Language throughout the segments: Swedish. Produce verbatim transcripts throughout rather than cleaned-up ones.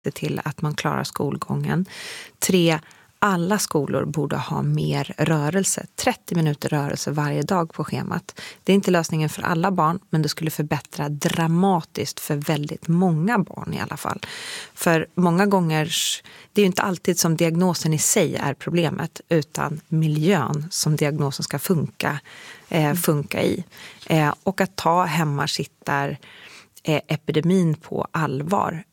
se till att man klarar skolgången. Tre, alla skolor borde ha mer rörelse. trettio minuter rörelse varje dag på schemat. Det är inte lösningen för alla barn, men det skulle förbättra dramatiskt för väldigt många barn i alla fall. För många gånger, det är ju inte alltid som diagnosen i sig är problemet, utan miljön som diagnosen ska funka, eh, funka i. Eh, och att ta hemmasittar epidemin på allvar.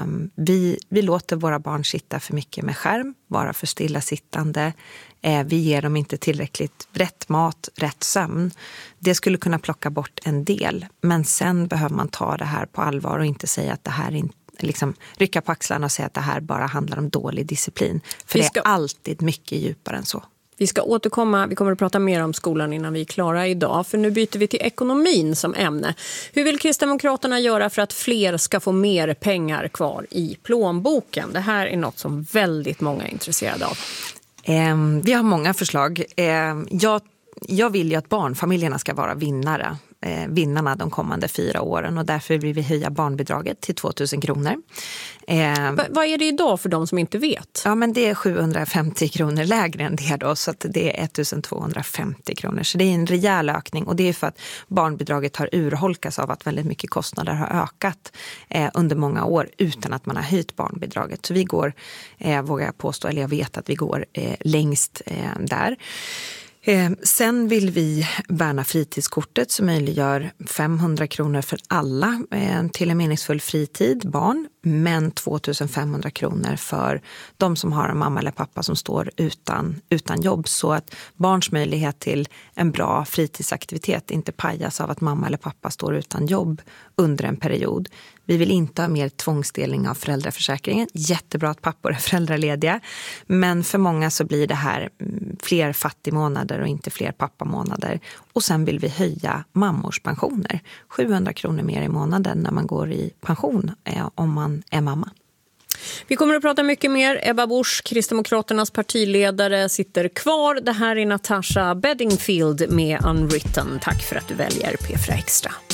Vi, vi låter våra barn sitta för mycket med skärm, vara för stillasittande. Vi ger dem inte tillräckligt rätt mat, rätt sömn. Det skulle kunna plocka bort en del, men sen behöver man ta det här på allvar och inte säga att det här inte liksom rycka på axlarna och säga att det här bara handlar om dålig disciplin. För ska... det är alltid mycket djupare än så. Vi ska återkomma, vi kommer att prata mer om skolan innan vi är klara idag. För nu byter vi till ekonomin som ämne. Hur vill Kristdemokraterna göra för att fler ska få mer pengar kvar i plånboken? Det här är något som väldigt många är intresserade av. Eh, vi har många förslag. Eh, jag, jag vill ju att barnfamiljerna ska vara vinnare. Eh, vinnarna de kommande fyra åren, och därför vill vi höja barnbidraget till tvåtusen kronor. Eh, Va, vad är det idag för de som inte vet? Ja, men det är sjuhundrafemtio kronor lägre än det då, så att det är ettusentvåhundrafemtio kronor. Så det är en rejäl ökning, och det är för att barnbidraget har urholkats av att väldigt mycket kostnader har ökat eh, under många år utan att man har höjt barnbidraget. Så vi går, eh, vågar jag påstå, eller jag vet att vi går eh, längst eh, där. Eh, sen vill vi värna fritidskortet som möjliggör femhundra kronor för alla eh, till en meningsfull fritid, barn, men tvåtusenfemhundra kronor för de som har en mamma eller pappa som står utan, utan jobb, så att barns möjlighet till en bra fritidsaktivitet inte pajas av att mamma eller pappa står utan jobb under en period. Vi vill inte ha mer tvångsdelning av föräldraförsäkringen. Jättebra att pappor är föräldralediga. Men för många så blir det här fler fattigmånader och inte fler pappamånader. Och sen vill vi höja mammors pensioner. sjuhundra kronor mer i månaden när man går i pension eh, om man är mamma. Vi kommer att prata mycket mer. Ebba Busch, Kristdemokraternas partiledare, sitter kvar. Det här är Natasha Bedingfield med Unwritten. Tack för att du väljer P fyra Extra.